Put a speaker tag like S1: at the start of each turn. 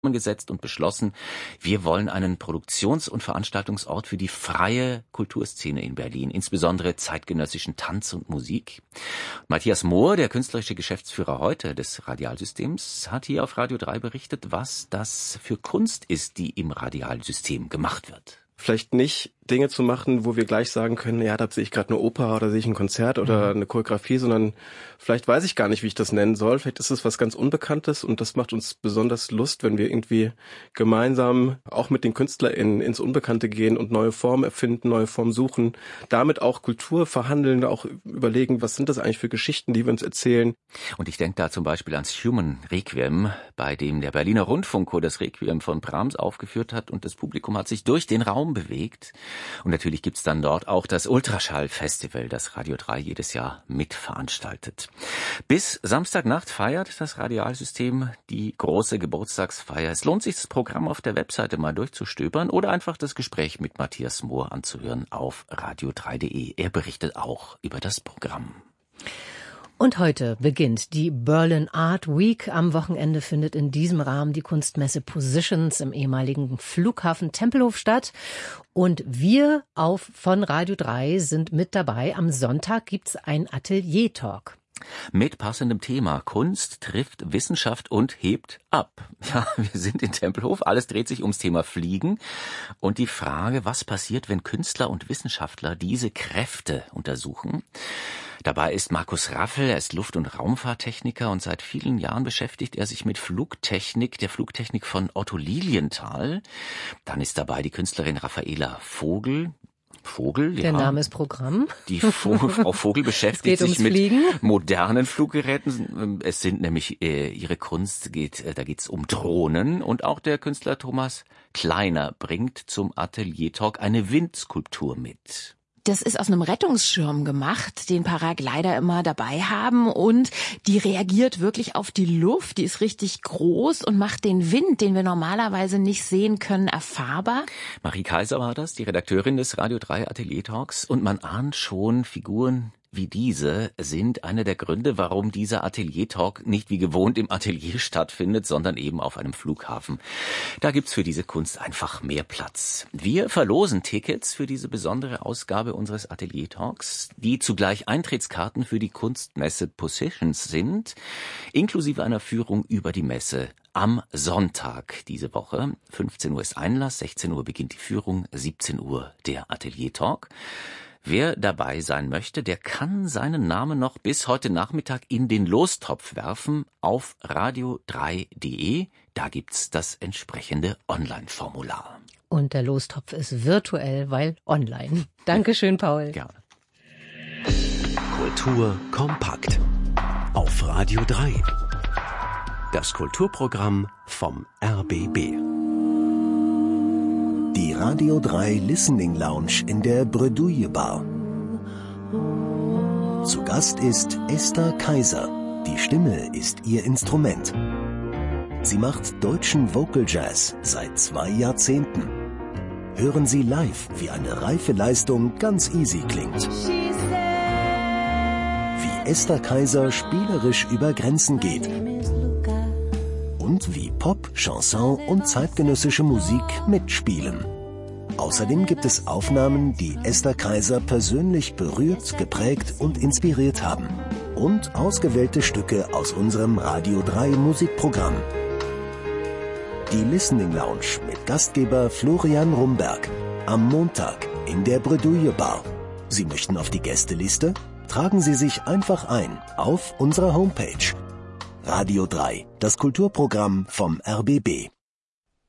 S1: gesetzt und beschlossen, wir wollen einen Produktions- und Veranstaltungsort für die freie Kulturszene in Berlin, insbesondere zeitgenössischen Tanz und Musik. Matthias Mohr, der künstlerische Geschäftsführer heute des Radialsystems, hat hier auf Radio 3 berichtet, was das für Kunst ist, die im Radialsystem gemacht wird.
S2: Vielleicht nicht Dinge zu machen, wo wir gleich sagen können, ja, da sehe ich gerade eine Oper oder sehe ich ein Konzert oder eine Choreografie, sondern vielleicht weiß ich gar nicht, wie ich das nennen soll. Vielleicht ist es was ganz Unbekanntes und das macht uns besonders Lust, wenn wir irgendwie gemeinsam auch mit den KünstlerInnen ins Unbekannte gehen und neue Formen erfinden, neue Formen suchen, damit auch Kultur verhandeln, auch überlegen, was sind das eigentlich für Geschichten, die wir uns erzählen.
S1: Und ich denke da zum Beispiel ans Schumann Requiem, bei dem der Berliner Rundfunkchor das Requiem von Brahms aufgeführt hat und das Publikum hat sich durch den Raum bewegt. Und natürlich gibt's dann dort auch das Ultraschall-Festival, das Radio 3 jedes Jahr mitveranstaltet. Bis Samstagnacht feiert das Radialsystem die große Geburtstagsfeier. Es lohnt sich, das Programm auf der Webseite mal durchzustöbern oder einfach das Gespräch mit Matthias Mohr anzuhören auf radio3.de. Er berichtet auch über das Programm.
S3: Und heute beginnt die Berlin Art Week. Am Wochenende findet in diesem Rahmen die Kunstmesse Positions im ehemaligen Flughafen Tempelhof statt. Und wir von Radio 3 sind mit dabei. Am Sonntag gibt's ein Atelier-Talk.
S1: Mit passendem Thema. Kunst trifft Wissenschaft und hebt ab. Ja, wir sind in Tempelhof. Alles dreht sich ums Thema Fliegen. Und die Frage, was passiert, wenn Künstler und Wissenschaftler diese Kräfte untersuchen? Dabei ist Markus Raffel, er ist Luft- und Raumfahrttechniker und seit vielen Jahren beschäftigt er sich mit Flugtechnik, der Flugtechnik von Otto Lilienthal. Dann ist dabei die Künstlerin Raffaela Vogel, ja.
S3: Der Name ist Programm.
S1: Die Frau Vogel beschäftigt sich mit
S3: Fliegen.
S1: Modernen Fluggeräten. Es sind nämlich ihre Kunst, da geht's um Drohnen. Und auch der Künstler Thomas Kleiner bringt zum Atelier-Talk eine Windskulptur mit.
S4: Das ist aus einem Rettungsschirm gemacht, den Paraglider immer dabei haben und die reagiert wirklich auf die Luft. Die ist richtig groß und macht den Wind, den wir normalerweise nicht sehen können, erfahrbar.
S1: Marie Kaiser war das, die Redakteurin des Radio 3 Atelier Talks und man ahnt schon, Figuren wie diese sind einer der Gründe, warum dieser Atelier-Talk nicht wie gewohnt im Atelier stattfindet, sondern eben auf einem Flughafen. Da gibt's für diese Kunst einfach mehr Platz. Wir verlosen Tickets für diese besondere Ausgabe unseres Atelier-Talks, die zugleich Eintrittskarten für die Kunstmesse Positions sind, inklusive einer Führung über die Messe am Sonntag diese Woche. 15 Uhr ist Einlass, 16 Uhr beginnt die Führung, 17 Uhr der Atelier-Talk. Wer dabei sein möchte, der kann seinen Namen noch bis heute Nachmittag in den Lostopf werfen auf radio3.de. Da gibt's das entsprechende Online-Formular.
S3: Und der Lostopf ist virtuell, weil online. Dankeschön, Paul.
S1: Gerne.
S5: Kultur kompakt auf Radio 3. Das Kulturprogramm vom RBB.
S6: Die Radio 3 Listening Lounge in der Bredouille Bar. Zu Gast ist Esther Kaiser. Die Stimme ist ihr Instrument. Sie macht deutschen Vocal Jazz seit 2 Jahrzehnten. Hören Sie live, wie eine reife Leistung ganz easy klingt. Wie Esther Kaiser spielerisch über Grenzen geht. Und wie Pop, Chanson und zeitgenössische Musik mitspielen. Außerdem gibt es Aufnahmen, die Esther Kaiser persönlich berührt, geprägt und inspiriert haben. Und ausgewählte Stücke aus unserem Radio 3 Musikprogramm. Die Listening Lounge mit Gastgeber Florian Rumberg. Am Montag in der Bredouille Bar. Sie möchten auf die Gästeliste? Tragen Sie sich einfach ein auf unserer Homepage. Radio 3, das Kulturprogramm vom RBB.